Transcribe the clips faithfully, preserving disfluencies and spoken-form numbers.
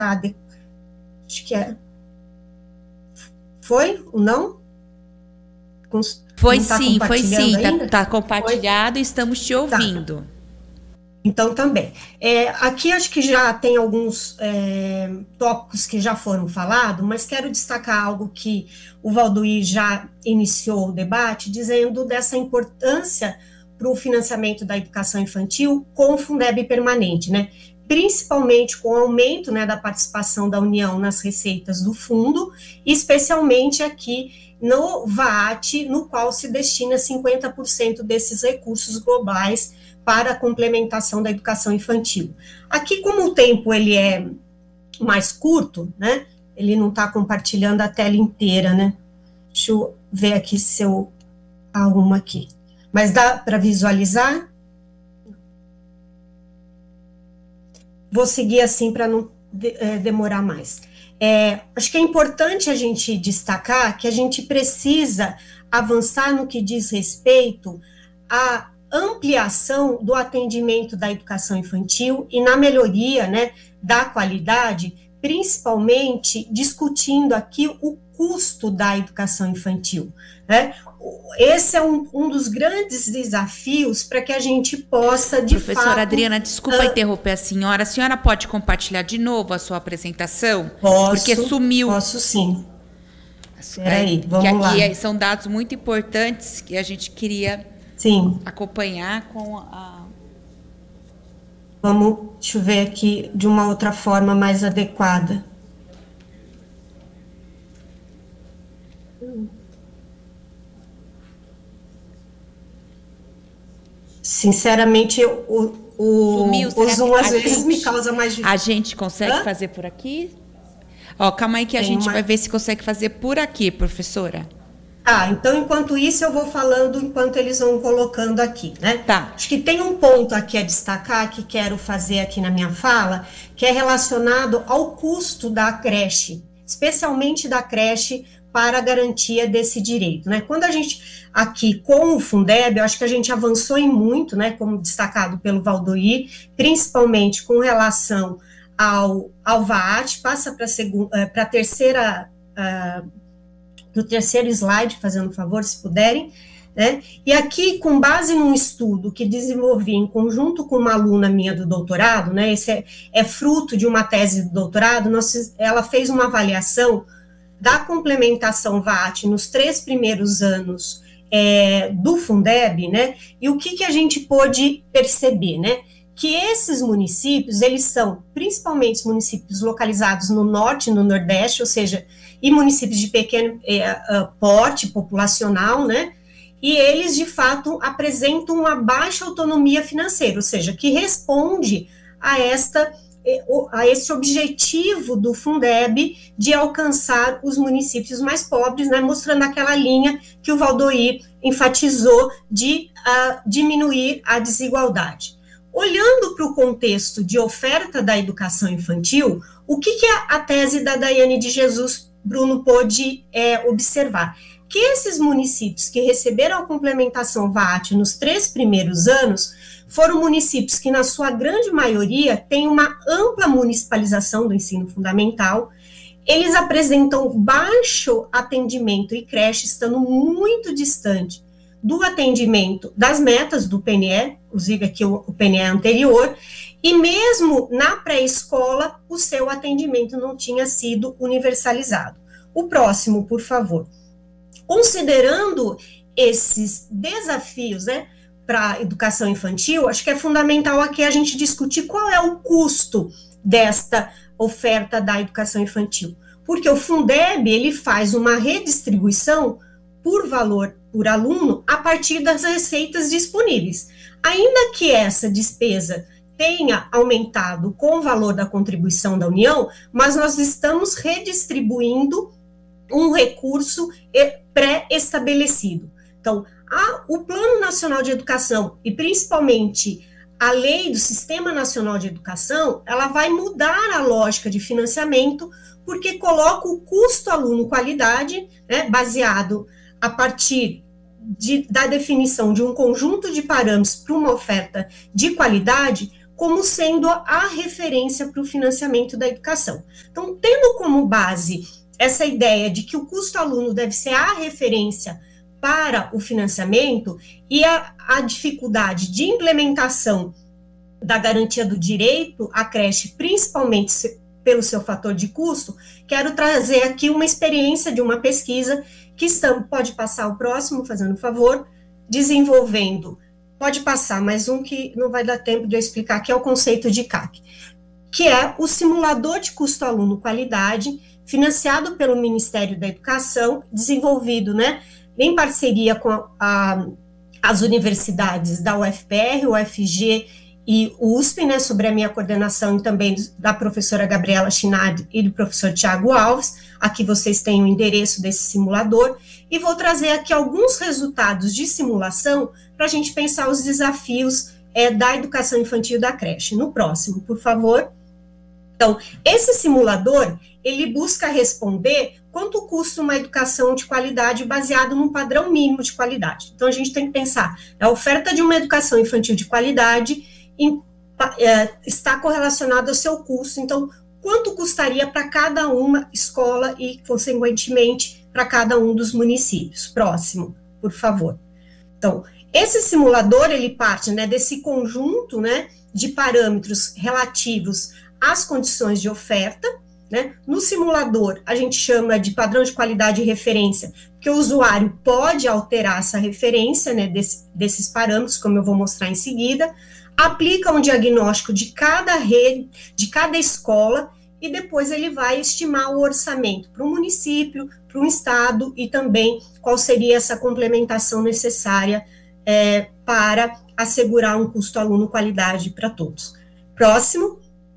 tá, de, acho que é, foi ou não? Cons, foi não tá sim, foi sim, tá, tá compartilhado e estamos te ouvindo. Tá. Então, também. É, aqui acho que já tem alguns é, tópicos que já foram falados, mas quero destacar algo que o Valdoir já iniciou o debate, dizendo dessa importância para o financiamento da educação infantil com o Fundeb permanente, né? Principalmente com o aumento, né, da participação da União nas receitas do fundo, especialmente aqui no V A T, no qual se destina cinquenta por cento desses recursos globais para a complementação da educação infantil. Aqui, como o tempo ele é mais curto, né, ele não está compartilhando a tela inteira, né, deixa eu ver aqui se eu arrumo aqui, mas dá para visualizar? Vou seguir assim para não de, é, demorar mais. É, acho que é importante a gente destacar que a gente precisa avançar no que diz respeito a ampliação do atendimento da educação infantil e na melhoria, né, da qualidade, principalmente discutindo aqui o custo da educação infantil, né? Esse é um, um dos grandes desafios para que a gente possa, de Professora fato... Professora Adriana, desculpa uh, interromper a senhora. A senhora pode compartilhar de novo a sua apresentação? Posso, porque sumiu. Posso sim. Espera aí, vamos que lá. Aqui são dados muito importantes que a gente queria... Sim. acompanhar com a... Vamos, deixa eu ver aqui de uma outra forma mais adequada. Sinceramente, o, o, Sumiu, o Zoom às vezes gente, me causa mais dificuldade. A gente consegue Hã? fazer por aqui? Ó, calma aí que a Tem gente uma... vai ver se consegue fazer por aqui, professora. Ah, então, enquanto isso, eu vou falando enquanto eles vão colocando aqui, né? Tá. Acho que tem um ponto aqui a destacar que quero fazer aqui na minha fala, que é relacionado ao custo da creche, especialmente da creche para a garantia desse direito, né? Quando a gente, aqui com o Fundeb, eu acho que a gente avançou em muito, né, como destacado pelo Valdoir, principalmente com relação ao, ao V A T, passa para a terceira... Uh, do terceiro slide, fazendo favor, se puderem, né? E aqui, com base num estudo que desenvolvi em conjunto com uma aluna minha do doutorado, né? Esse é, é fruto de uma tese do doutorado, nós, ela fez uma avaliação da complementação V A T nos três primeiros anos é, do Fundeb, né? E o que, que a gente pôde perceber, né? Que esses municípios, eles são principalmente municípios localizados no norte e no nordeste, ou seja, e municípios de pequeno é, uh, porte populacional, né? E eles, de fato, apresentam uma baixa autonomia financeira, ou seja, que responde a, esta, a esse objetivo do Fundeb de alcançar os municípios mais pobres, né? Mostrando aquela linha que o Valdoir enfatizou de uh, diminuir a desigualdade. Olhando para o contexto de oferta da educação infantil, o que, que a, a tese da Daiane de Jesus Bruno pôde é, observar? Que esses municípios que receberam a complementação V A T nos três primeiros anos foram municípios que, na sua grande maioria, têm uma ampla municipalização do ensino fundamental, eles apresentam baixo atendimento e creche, estando muito distante do atendimento das metas do P N E, inclusive aqui o, o P N E anterior, e mesmo na pré-escola, o seu atendimento não tinha sido universalizado. O próximo, por favor. Considerando esses desafios, né, para a educação infantil, acho que é fundamental aqui a gente discutir qual é o custo desta oferta da educação infantil. Porque o Fundeb, ele faz uma redistribuição por valor por aluno a partir das receitas disponíveis. Ainda que essa despesa tenha aumentado com o valor da contribuição da União, mas nós estamos redistribuindo um recurso pré-estabelecido. Então, a, o Plano Nacional de Educação e principalmente a lei do Sistema Nacional de Educação, ela vai mudar a lógica de financiamento, porque coloca o custo aluno-qualidade, né, baseado a partir de, da definição de um conjunto de parâmetros para uma oferta de qualidade, como sendo a referência para o financiamento da educação. Então, tendo como base essa ideia de que o custo aluno deve ser a referência para o financiamento e a, a dificuldade de implementação da garantia do direito à creche, principalmente pelo seu fator de custo, quero trazer aqui uma experiência de uma pesquisa que estamos, pode passar o próximo, fazendo um favor, desenvolvendo, pode passar mais um que não vai dar tempo de eu explicar, que é o conceito de C A C, que é o simulador de custo aluno qualidade, financiado pelo Ministério da Educação, desenvolvido, né, em parceria com a, a, as universidades da U F P R, U F G e U S P, né, sobre a minha coordenação e também da professora Gabriela Chinardi e do professor Tiago Alves. Aqui vocês têm o endereço desse simulador, e vou trazer aqui alguns resultados de simulação para a gente pensar os desafios é, da educação infantil da creche. No próximo, por favor. Então, esse simulador, ele busca responder quanto custa uma educação de qualidade baseado num padrão mínimo de qualidade. Então, a gente tem que pensar, a oferta de uma educação infantil de qualidade em, é, está correlacionada ao seu custo. Então, quanto custaria para cada uma escola e, consequentemente, para cada um dos municípios? Próximo, por favor. Então, esse simulador, ele parte, né, desse conjunto, né, de parâmetros relativos às condições de oferta, né? No simulador, a gente chama de padrão de qualidade e referência, porque o usuário pode alterar essa referência, né, desse, desses parâmetros, como eu vou mostrar em seguida, aplica um diagnóstico de cada rede, de cada escola, e depois ele vai estimar o orçamento para o município, para o estado, e também qual seria essa complementação necessária é, para assegurar um custo aluno qualidade para todos. Próximo.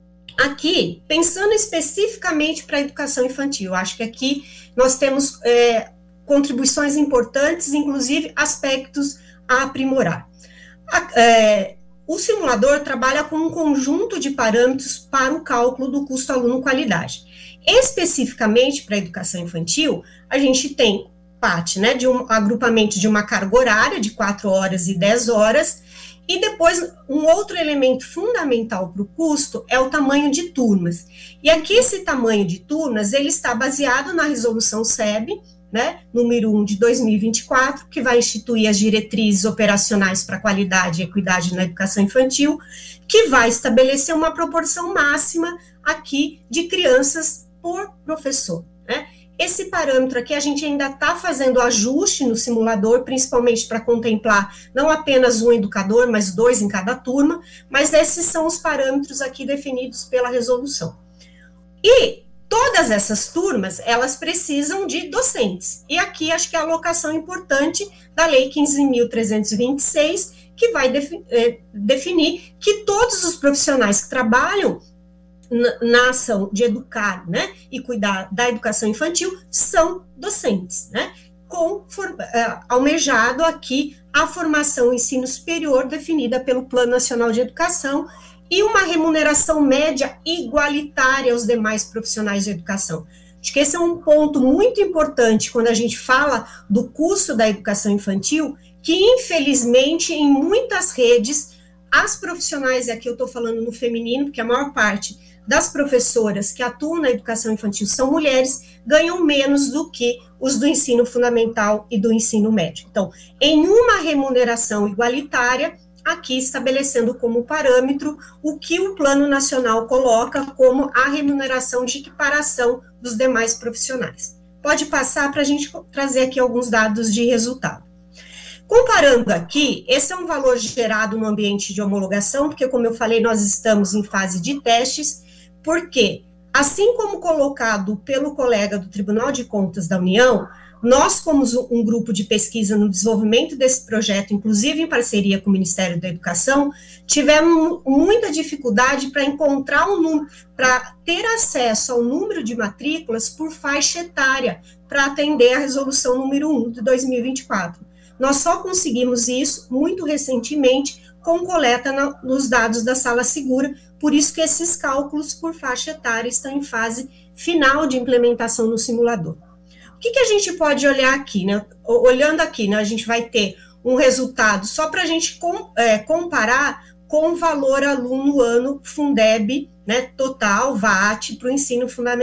Aqui, pensando especificamente para a educação infantil, acho que aqui nós temos é, contribuições importantes, inclusive aspectos a aprimorar. A, é, o simulador trabalha com um conjunto de parâmetros para o cálculo do custo aluno-qualidade. Especificamente para a educação infantil, a gente tem parte, né, de um agrupamento de uma carga horária de quatro horas e dez horas, e depois, um outro elemento fundamental para o custo é o tamanho de turmas. E aqui, esse tamanho de turmas, ele está baseado na resolução S E B, né, número um de dois mil e vinte e quatro, que vai instituir as diretrizes operacionais para qualidade e equidade na educação infantil, que vai estabelecer uma proporção máxima aqui de crianças por professor, né. Esse parâmetro aqui a gente ainda está fazendo ajuste no simulador, principalmente para contemplar não apenas um educador, mas dois em cada turma, mas esses são os parâmetros aqui definidos pela resolução. E todas essas turmas, elas precisam de docentes. E aqui acho que é a alocação importante da Lei quinze mil trezentos e vinte e seis, que vai defi- eh, definir que todos os profissionais que trabalham na ação de educar, né, e cuidar da educação infantil são docentes, né, com for, uh, almejado aqui a formação ensino superior definida pelo Plano Nacional de Educação e uma remuneração média igualitária aos demais profissionais de educação. Acho que esse é um ponto muito importante quando a gente fala do custo da educação infantil, que infelizmente em muitas redes as profissionais, e aqui eu estou falando no feminino, porque a maior parte das professoras que atuam na educação infantil são mulheres, ganham menos do que os do ensino fundamental e do ensino médio. Então, em uma remuneração igualitária, aqui estabelecendo como parâmetro o que o Plano Nacional coloca como a remuneração de equiparação dos demais profissionais. Pode passar para a gente trazer aqui alguns dados de resultado. Comparando aqui, esse é um valor gerado no ambiente de homologação, porque, como eu falei, nós estamos em fase de testes, porque, assim como colocado pelo colega do Tribunal de Contas da União, nós, como um grupo de pesquisa no desenvolvimento desse projeto, inclusive em parceria com o Ministério da Educação, tivemos muita dificuldade para encontrar um número, para ter acesso ao número de matrículas por faixa etária, para atender a resolução número um de dois mil e vinte e quatro. Nós só conseguimos isso muito recentemente com coleta na, nos dados da Sala Segura, por isso que esses cálculos por faixa etária estão em fase final de implementação no simulador. O que, que a gente pode olhar aqui, né? Olhando aqui, né, a gente vai ter um resultado só para a gente com, é, comparar com valor aluno ano Fundeb, né, total, V A T, para o ensino fundamental.